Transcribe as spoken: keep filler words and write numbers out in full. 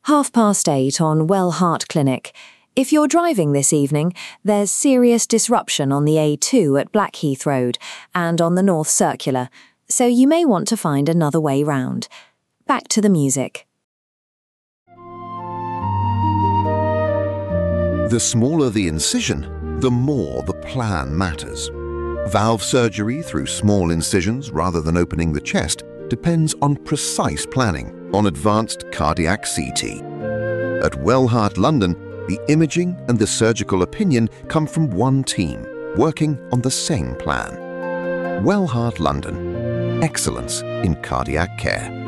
Half past eight on Well Heart Clinic. If you're driving this evening, there's serious disruption on the A two at Blackheath Road and on the North Circular, so you may want to find another way round. Back to the music. The smaller the incision, the more the plan matters. Valve surgery through small incisions rather than opening the chest depends on precise planning on advanced cardiac C T. At Well Heart London, the imaging and the surgical opinion come from one team, working on the same plan. Well Heart London. Excellence in cardiac care.